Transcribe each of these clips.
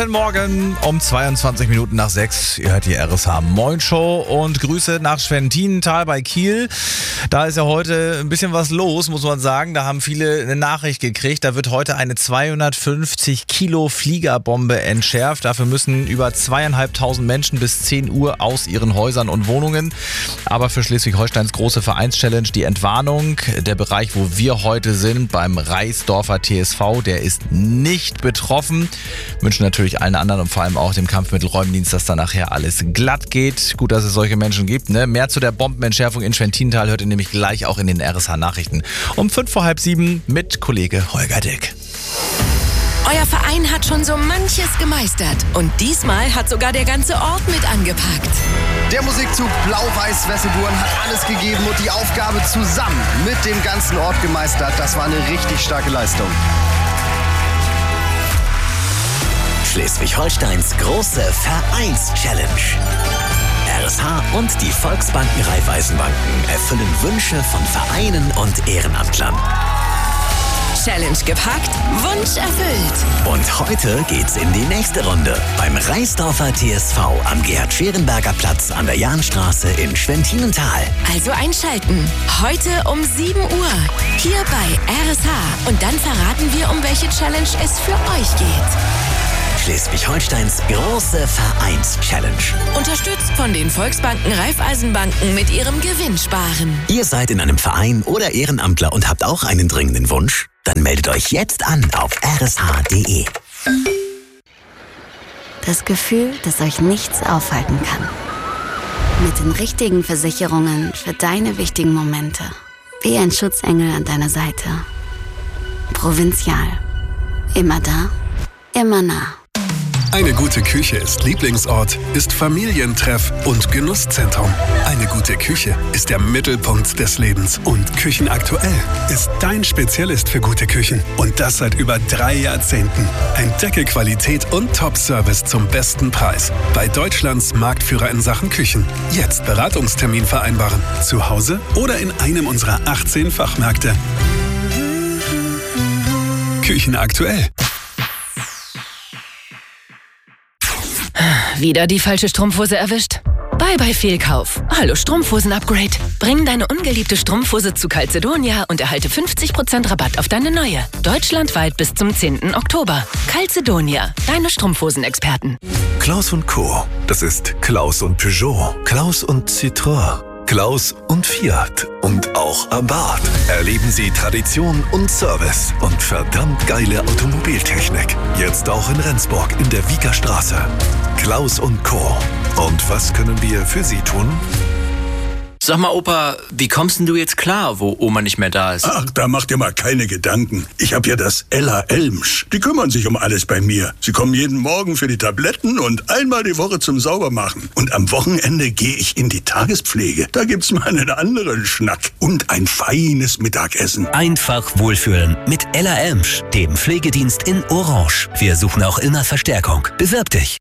Guten Morgen um 22 Minuten nach 6. Ihr hört die RSH Moin Show und Grüße nach Schwentinental bei Kiel. Da ist ja heute ein bisschen was los, muss man sagen. Da haben viele eine Nachricht gekriegt. Da wird heute eine 250 Kilo Fliegerbombe entschärft. Dafür müssen über 2.500 Menschen bis 10 Uhr aus ihren Häusern und Wohnungen. Aber für Schleswig-Holsteins große Vereinschallenge die Entwarnung. Der Bereich, wo wir heute sind, beim Reisdorfer TSV, der ist nicht betroffen. Wünschen natürlich allen anderen und vor allem auch dem Kampfmittelräumdienst, dass da nachher alles glatt geht. Gut, dass es solche Menschen gibt. Ne? Mehr zu der Bombenentschärfung in Schwentinental hört ihr nämlich gleich auch in den RSH-Nachrichten. Um 6:05 mit Kollege Holger Dilk. Euer Verein hat schon so manches gemeistert und diesmal hat sogar der ganze Ort mit angepackt. Der Musikzug Blau-Weiß-Wesselburen hat alles gegeben und die Aufgabe zusammen mit dem ganzen Ort gemeistert. Das war eine richtig starke Leistung. Schleswig-Holsteins große Vereins-Challenge. RSH und die Volksbanken Raiffeisenbanken erfüllen Wünsche von Vereinen und Ehrenamtlern. Challenge gepackt, Wunsch erfüllt. Und heute geht's in die nächste Runde beim Reisdorfer TSV am Gerhard-Scherenberger-Platz an der Jahnstraße in Schwentinental. Also einschalten. Heute um 7 Uhr. Hier bei RSH. Und dann verraten wir, um welche Challenge es für euch geht. Schleswig-Holsteins große Vereins-Challenge. Unterstützt von den Volksbanken Raiffeisenbanken mit ihrem Gewinnsparen. Ihr seid in einem Verein oder Ehrenamtler und habt auch einen dringenden Wunsch? Dann meldet euch jetzt an auf rsh.de. Das Gefühl, dass euch nichts aufhalten kann. Mit den richtigen Versicherungen für deine wichtigen Momente. Wie ein Schutzengel an deiner Seite. Provinzial. Immer da, immer nah. Eine gute Küche ist Lieblingsort, ist Familientreff und Genusszentrum. Eine gute Küche ist der Mittelpunkt des Lebens. Und Küchenaktuell ist dein Spezialist für gute Küchen. Und das seit über 3 Jahrzehnten. Entdecke Qualität und Top-Service zum besten Preis. Bei Deutschlands Marktführer in Sachen Küchen. Jetzt Beratungstermin vereinbaren. Zu Hause oder in einem unserer 18 Fachmärkte. Küchenaktuell. Wieder die falsche Strumpfhose erwischt? Bye Fehlkauf. Hallo Strumpfhosen-Upgrade. Bring deine ungeliebte Strumpfhose zu Calzedonia und erhalte 50% Rabatt auf deine neue. Deutschlandweit bis zum 10. Oktober. Calzedonia, deine Strumpfhosenexperten. Klaus & Co. Das ist Klaus und Peugeot, Klaus und Citroën, Klaus und Fiat und auch Abarth. Erleben Sie Tradition und Service und verdammt geile Automobiltechnik. Jetzt auch in Rendsburg in der Wiekerstraße. Klaus und Co. Und was können wir für Sie tun? Sag mal, Opa, wie kommst denn du jetzt klar, wo Oma nicht mehr da ist? Ach, da mach dir mal keine Gedanken. Ich hab ja das Ella Elmsch. Die kümmern sich um alles bei mir. Sie kommen jeden Morgen für die Tabletten und einmal die Woche zum Saubermachen. Und am Wochenende gehe ich in die Tagespflege. Da gibt's mal einen anderen Schnack. Und ein feines Mittagessen. Einfach wohlfühlen mit Ella Elmsch, dem Pflegedienst in Orange. Wir suchen auch immer Verstärkung. Bewirb dich.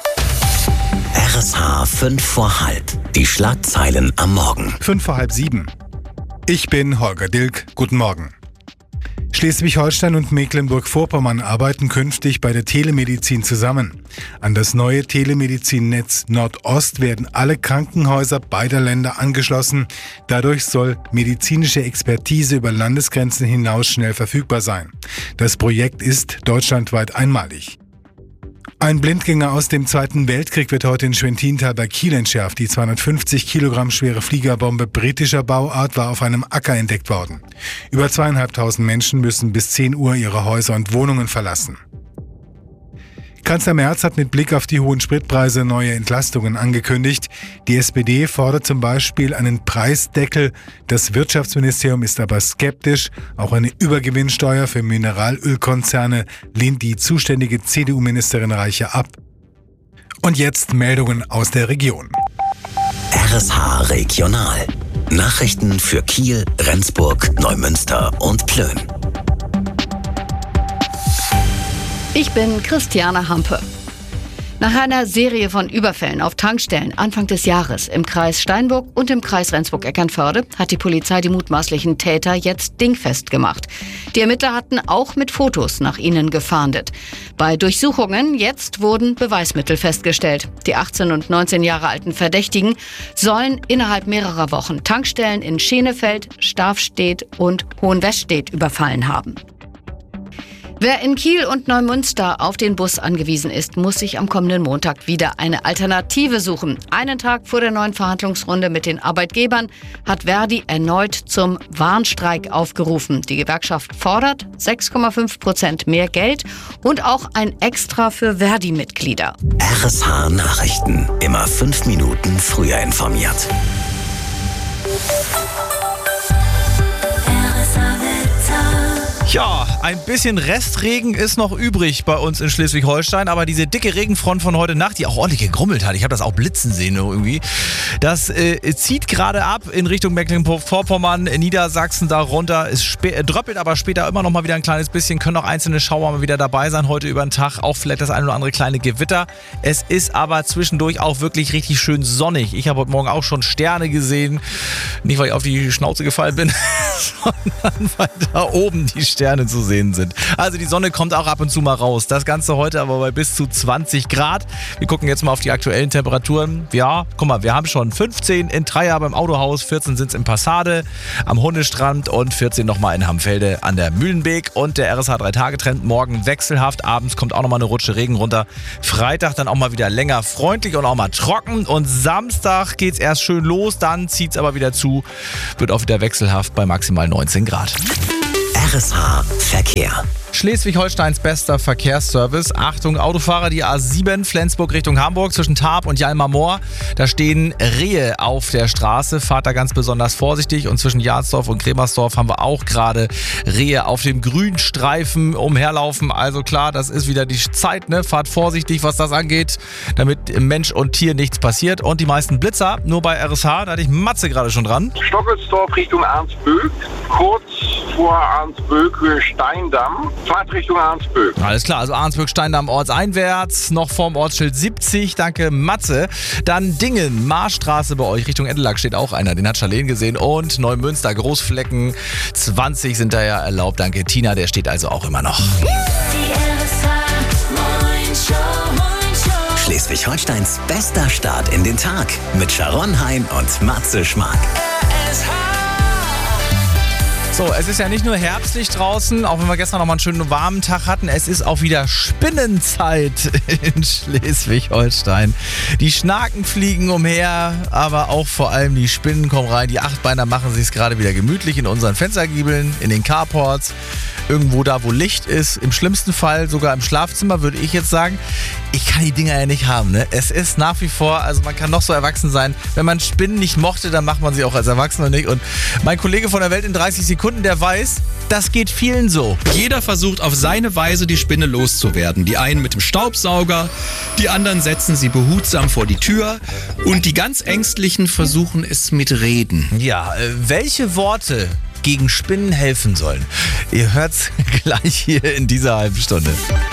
RSH 5 vor halb. Die Schlagzeilen am Morgen. 6:05. Ich bin Holger Dilk. Guten Morgen. Schleswig-Holstein und Mecklenburg-Vorpommern arbeiten künftig bei der Telemedizin zusammen. An das neue Telemedizinnetz Nordost werden alle Krankenhäuser beider Länder angeschlossen. Dadurch soll medizinische Expertise über Landesgrenzen hinaus schnell verfügbar sein. Das Projekt ist deutschlandweit einmalig. Ein Blindgänger aus dem Zweiten Weltkrieg wird heute in Schwentinental bei Kiel entschärft. Die 250 Kilogramm schwere Fliegerbombe britischer Bauart war auf einem Acker entdeckt worden. Über 2.500 Menschen müssen bis 10 Uhr ihre Häuser und Wohnungen verlassen. Kanzler Merz hat mit Blick auf die hohen Spritpreise neue Entlastungen angekündigt. Die SPD fordert zum Beispiel einen Preisdeckel. Das Wirtschaftsministerium ist aber skeptisch. Auch eine Übergewinnsteuer für Mineralölkonzerne lehnt die zuständige CDU-Ministerin Reiche ab. Und jetzt Meldungen aus der Region. RSH Regional. Nachrichten für Kiel, Rendsburg, Neumünster und Plön. Ich bin Christiane Hampe. Nach einer Serie von Überfällen auf Tankstellen Anfang des Jahres im Kreis Steinburg und im Kreis Rendsburg-Eckernförde hat die Polizei die mutmaßlichen Täter jetzt dingfest gemacht. Die Ermittler hatten auch mit Fotos nach ihnen gefahndet. Bei Durchsuchungen jetzt wurden Beweismittel festgestellt. Die 18 und 19 Jahre alten Verdächtigen sollen innerhalb mehrerer Wochen Tankstellen in Schenefeld, Stafstedt und Hohenwestedt überfallen haben. Wer in Kiel und Neumünster auf den Bus angewiesen ist, muss sich am kommenden Montag wieder eine Alternative suchen. Einen Tag vor der neuen Verhandlungsrunde mit den Arbeitgebern hat Verdi erneut zum Warnstreik aufgerufen. Die Gewerkschaft fordert 6,5% mehr Geld und auch ein Extra für Verdi-Mitglieder. RSH Nachrichten. Immer 5 Minuten früher informiert. Ja, ein bisschen Restregen ist noch übrig bei uns in Schleswig-Holstein, aber diese dicke Regenfront von heute Nacht, die auch ordentlich gegrummelt hat, ich habe das auch blitzen sehen irgendwie, das zieht gerade ab in Richtung Mecklenburg-Vorpommern, Niedersachsen da runter. Es dröppelt aber später immer noch mal wieder ein kleines bisschen, können auch einzelne Schauer mal wieder dabei sein heute über den Tag, auch vielleicht das ein oder andere kleine Gewitter. Es ist aber zwischendurch auch wirklich richtig schön sonnig. Ich habe heute Morgen auch schon Sterne gesehen, nicht weil ich auf die Schnauze gefallen bin, sondern weil da oben die Sterne zu sehen sind. Also die Sonne kommt auch ab und zu mal raus. Das Ganze heute aber bei bis zu 20 Grad. Wir gucken jetzt mal auf die aktuellen Temperaturen. Ja, guck mal, wir haben schon 15 in Treier beim Autohaus, 14 sind es in Passade, am Hundestrand und 14 nochmal in Hamfelde an der Mühlenbeek. Und der RSH 3-Tage-Trend morgen wechselhaft. Abends kommt auch nochmal eine Rutsche Regen runter. Freitag dann auch mal wieder länger freundlich und auch mal trocken. Und Samstag geht's erst schön los, dann zieht's aber wieder zu. Wird auch wieder wechselhaft bei maximal 19 Grad. RSH Verkehr. Schleswig-Holsteins bester Verkehrsservice. Achtung, Autofahrer, die A7 Flensburg Richtung Hamburg zwischen Tarp und Jalmar-Moor. Da stehen Rehe auf der Straße. Fahrt da ganz besonders vorsichtig. Und zwischen Jahnsdorf und Kremersdorf haben wir auch gerade Rehe auf dem Grünstreifen umherlaufen. Also klar, das ist wieder die Zeit, ne? Fahrt vorsichtig, was das angeht, damit Mensch und Tier nichts passiert. Und die meisten Blitzer, nur bei RSH, da hatte ich Matze gerade schon dran. Stockelsdorf Richtung Arnsböck, kurz vor Arnsböck, Höhe Steindamm. Fahrt Richtung Arnsböck. Alles klar, also Arnsböck-Steindamm ortseinwärts, noch vorm Ortsschild 70, danke Matze. Dann Dingen, Marstraße bei euch, Richtung Endelag steht auch einer, den hat Charlene gesehen. Und Neumünster, Großflecken, 20 sind da ja erlaubt, danke Tina, der steht also auch immer noch. Schleswig-Holsteins bester Start in den Tag mit Sharon Hein und Matze Schmark. So, es ist ja nicht nur herbstlich draußen, auch wenn wir gestern noch mal einen schönen warmen Tag hatten, es ist auch wieder Spinnenzeit in Schleswig-Holstein. Die Schnaken fliegen umher, aber auch vor allem die Spinnen kommen rein. Die Achtbeiner machen sich gerade wieder gemütlich in unseren Fenstergiebeln, in den Carports, irgendwo da, wo Licht ist. Im schlimmsten Fall sogar im Schlafzimmer, würde ich jetzt sagen. Ich kann die Dinger ja nicht haben, ne? Es ist nach wie vor, also man kann noch so erwachsen sein. Wenn man Spinnen nicht mochte, dann macht man sie auch als Erwachsener nicht. Und mein Kollege von der Welt in 30 Sekunden, der weiß, das geht vielen so. Jeder versucht auf seine Weise, die Spinne loszuwerden. Die einen mit dem Staubsauger, die anderen setzen sie behutsam vor die Tür und die ganz Ängstlichen versuchen es mit Reden. Ja, welche Worte gegen Spinnen helfen sollen? Ihr hört's gleich hier in dieser halben Stunde.